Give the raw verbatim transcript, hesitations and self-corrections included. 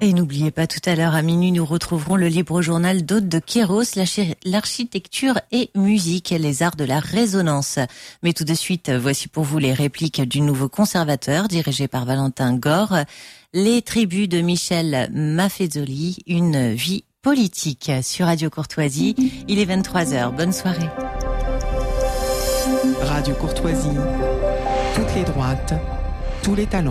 Et n'oubliez pas, tout à l'heure à minuit, nous retrouverons le libre journal d'Aude de Kéros, l'architecture et musique, les arts de la résonance. Mais tout de suite, voici pour vous les répliques du nouveau conservateur dirigé par Valentin Gore, les tribus de Michel Maffezoli, une vie politique sur Radio Courtoisie. Il est vingt-trois heures. Bonne soirée. Radio Courtoisie, toutes les droites, tous les talents.